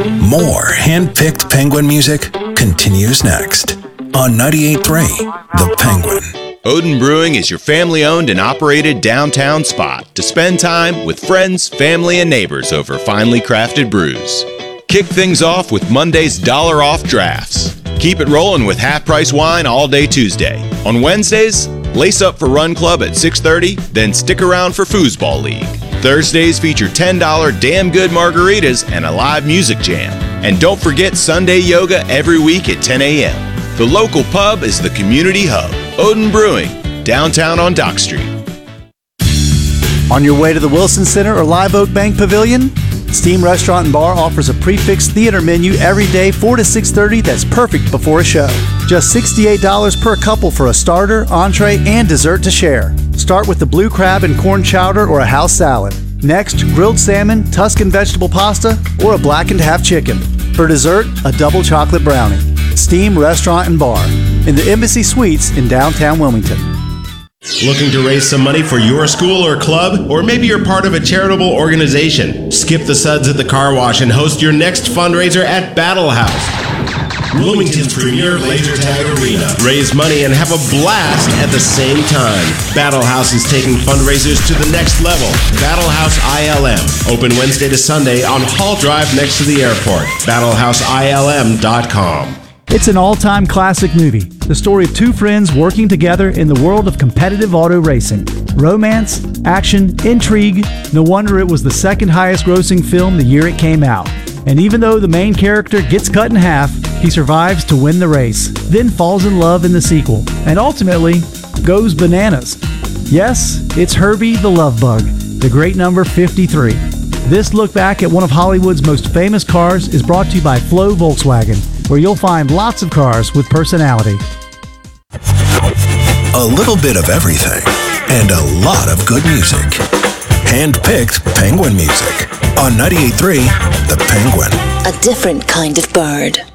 More hand-picked Penguin music continues next on 98.3 The Penguin. Odin Brewing is your family-owned and operated downtown spot to spend time with friends, family, and neighbors over finely crafted brews. Kick things off with Monday's $1 off drafts. Keep it rolling with half-price wine all day Tuesday. On Wednesdays, lace up for Run Club at 6:30, then stick around for Foosball League. Thursdays feature $10 damn good margaritas and a live music jam. And don't forget Sunday yoga every week at 10 a.m. The local pub is the community hub, Odin Brewing, downtown on Dock Street. On your way to the Wilson Center or Live Oak Bank Pavilion? Steam Restaurant and Bar offers a prefix theater menu every day 4 to 6:30 that's perfect before a show. Just $68 per couple for a starter, entree, and dessert to share. Start with the blue crab and corn chowder or a house salad. Next, grilled salmon, Tuscan vegetable pasta, or a blackened half chicken. For dessert, a double chocolate brownie. Steam Restaurant and Bar in the Embassy Suites in downtown Wilmington. Looking to raise some money for your school or club? Or maybe you're part of a charitable organization? Skip the suds at the car wash and host your next fundraiser at Battle House, Wilmington's premier laser tag arena. Raise money and have a blast at the same time. Battle House is taking fundraisers to the next level. Battle House ILM, open Wednesday to Sunday on Hall Drive next to the airport. BattleHouseILM.com. It's an all-time classic movie, the story of two friends working together in the world of competitive auto racing. Romance, action, intrigue. No wonder it was the second highest grossing film the year it came out. And even though the main character gets cut in half, he survives to win the race, then falls in love in the sequel, and ultimately goes bananas. Yes, it's Herbie the Love Bug, the great number 53. This look back at one of Hollywood's most famous cars is brought to you by Flow Volkswagen, where you'll find lots of cars with personality. A little bit of everything and a lot of good music. Hand-picked Penguin music on 98.3 The Penguin. A different kind of bird.